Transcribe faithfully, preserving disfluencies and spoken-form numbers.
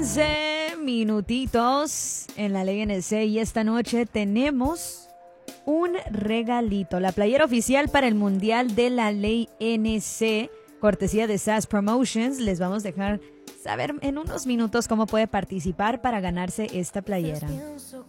once minutitos en la Ley N C y esta noche tenemos un regalito. La playera oficial para el Mundial de la Ley N C, cortesía de S A S Promotions. Les vamos a dejar saber en unos minutos cómo puede participar para ganarse esta playera.